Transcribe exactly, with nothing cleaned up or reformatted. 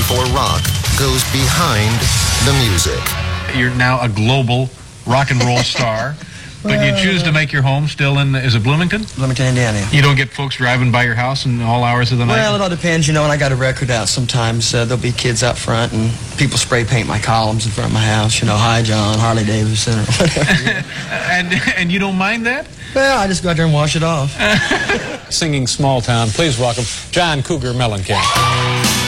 for rock goes behind the music. You're now a global rock and roll star, but you choose to make your home still in, is it Bloomington? Bloomington, Indiana. You don't get folks driving by your house in all hours of the night? Well, it all depends. You know, when I got a record out, sometimes uh, there'll be kids out front and people spray paint my columns in front of my house. You know, hi, John, Harley Davidson, or whatever. and, and you don't mind that? Well, I just go out there and wash it off. Singing Small Town, please welcome John Cougar Mellencamp.